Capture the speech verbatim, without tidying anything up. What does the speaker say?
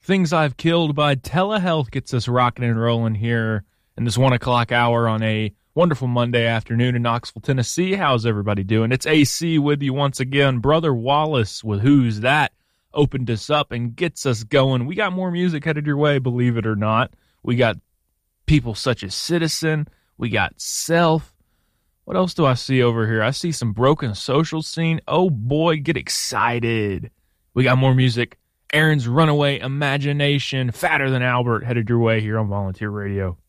Things I've Killed by Telehealth gets us rocking and rolling here in this one o'clock hour on a wonderful Monday afternoon in Knoxville, Tennessee. How's everybody doing? It's A C with you once again. Brother Wallace with Who's That opened us up and gets us going. We got more music headed your way, believe it or not. We got people such as Citizen. We got Self. What else do I see over here? I see some Broken Social Scene. Oh boy, get excited. We got more music. Aaron's Runaway Imagination, Fatter Than Albert, headed your way here on Volunteer Radio.